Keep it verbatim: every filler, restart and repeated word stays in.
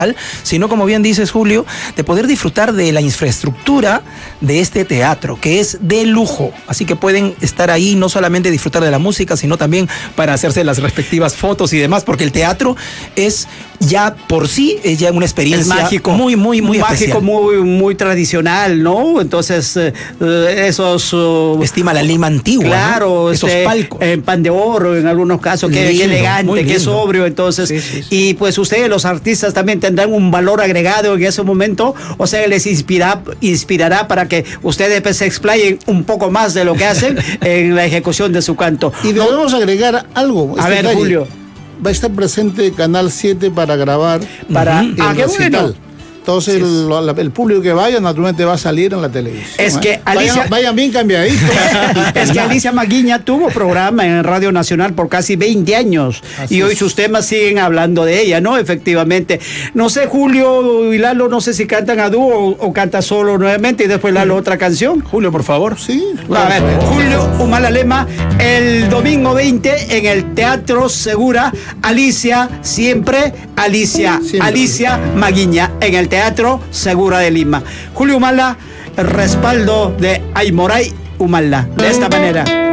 sino, como bien dices, Julio, de poder disfrutar de la infraestructura de este teatro, que es de lujo. Así que pueden estar ahí, no solamente disfrutar de la música, sino también para hacerse las respectivas fotos y demás, porque el teatro es ya por sí, es ya una experiencia es mágico, muy, muy, muy mágico, especial. muy, muy tradicional, ¿no? Entonces, eh, esos... Uh, estima la Lima antigua, claro, ¿no? este, esos palcos. En pan de oro, en algunos casos, que, lindo, que elegante, que sobrio, entonces, sí, sí, sí. Y pues ustedes, los artistas, también tendrán un valor agregado en ese momento, o sea, les inspira, inspirará para que ustedes pues, se explayen un poco más de lo que hacen en la ejecución de su canto. Y debemos agregar algo. A este ver, calle. Julio. Va a estar presente Canal siete para grabar para el ah, qué recital. bueno. Entonces sí, el, la, el público que vaya naturalmente va a salir en la televisión. Es ¿eh? que Alicia... Vayan, vayan bien cambiaditos. Es que Alicia Maguiña tuvo programa en Radio Nacional por casi veinte años. Así y hoy es. Sus temas siguen hablando de ella, ¿no? Efectivamente. No sé, Julio y Lalo, no sé si cantan a dúo o, o canta solo nuevamente y después Lalo otra canción. Julio, por favor. Sí. A ver, Julio Humala Lema, el domingo veinte en el Teatro Segura. Alicia, siempre, Alicia, siempre. Alicia Maguiña, en el Teatro Segura de Lima. Julio Humala, respaldo de Aymoray Humala. De esta manera.